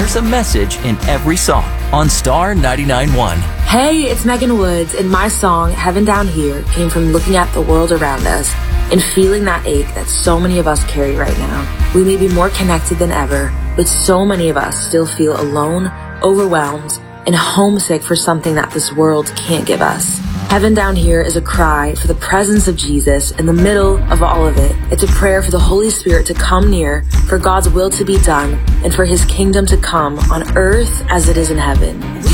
there's a message in every song on Star 99.1. Hey, it's Megan Woods, and my song, Heaven Down Here, came from looking at the world around us and feeling that ache that so many of us carry right now. We may be more connected than ever, but so many of us still feel alone, overwhelmed, and homesick for something that this world can't give us. Heaven Down Here is a cry for the presence of Jesus in the middle of all of it. It's a prayer for the Holy Spirit to come near, for God's will to be done, and for His kingdom to come on earth as it is in heaven.